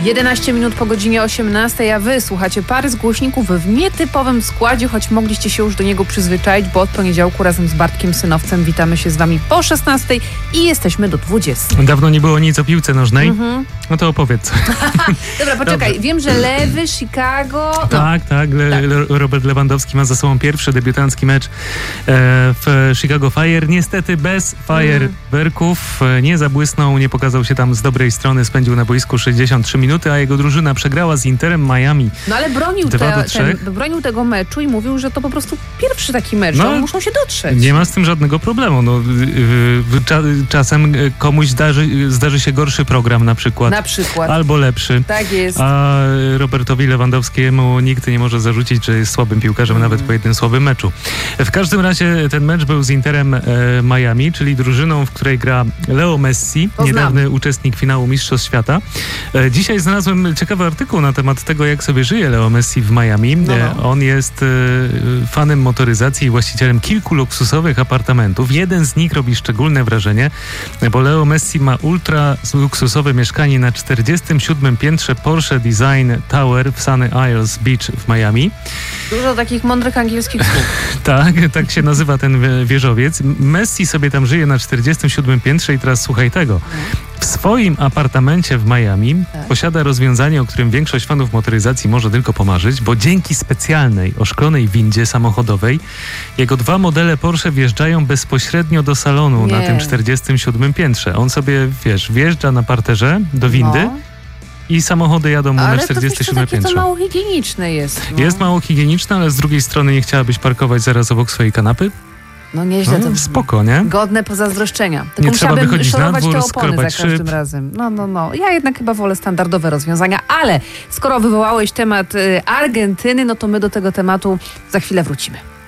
11 minut po godzinie 18, a wy słuchacie Pary z Głośników w nietypowym składzie, choć mogliście się już do niego przyzwyczaić, bo od poniedziałku razem z Bartkiem Synowcem witamy się z wami po 16 i jesteśmy do 20. Dawno nie było nic o piłce nożnej. No to opowiedz. Dobra, poczekaj. Dobrze. Wiem, że Lewy, Chicago... Tak. Robert Lewandowski ma za sobą pierwszy debiutancki mecz w Chicago Fire. Niestety bez fajerwerków. Nie zabłysnął, nie pokazał się tam z dobrej strony. Spędził na boisku 63 minuty, a jego drużyna przegrała z Interem Miami. No ale bronił tego meczu i mówił, że to po prostu pierwszy taki mecz. No, muszą się dotrzeć. Nie ma z tym żadnego problemu. No, czasem komuś zdarzy się gorszy program na przykład. Albo lepszy. Tak jest. A Robertowi Lewandowskiemu nikt nie może zarzucić, że jest słabym piłkarzem nawet po jednym słabym meczu. W każdym razie ten mecz był z Interem Miami, czyli drużyną, w której gra Leo Messi, niedawny uczestnik finału Mistrzostw Świata. Dzisiaj znalazłem ciekawy artykuł na temat tego, jak sobie żyje Leo Messi w Miami. On jest fanem motoryzacji i właścicielem kilku luksusowych apartamentów. Jeden z nich robi szczególne wrażenie, bo Leo Messi ma ultra luksusowe mieszkanie na 47. piętrze Porsche Design Tower w Sunny Isles Beach w Miami. Dużo takich mądrych angielskich słów. tak się nazywa ten wieżowiec. Messi sobie tam żyje na 47. piętrze i teraz słuchaj tego. W swoim apartamencie w Miami posiada rozwiązanie, o którym większość fanów motoryzacji może tylko pomarzyć, bo dzięki specjalnej, oszklonej windzie samochodowej jego 2 modele Porsche wjeżdżają bezpośrednio do salonu na tym 47. piętrze. On sobie, wjeżdża na parterze do windy i samochody jadą mu na 47. piętrze. Ale to mało higieniczne jest. Jest mało higieniczne, ale z drugiej strony nie chciałabyś parkować zaraz obok swojej kanapy? No nieźle to spoko, nie? Godne pozazdroszczenia. Tylko nie trzeba wychodzić na dwór, skrobać za każdym razem. No. Ja jednak chyba wolę standardowe rozwiązania, ale skoro wywołałeś temat Argentyny, no to my do tego tematu za chwilę wrócimy.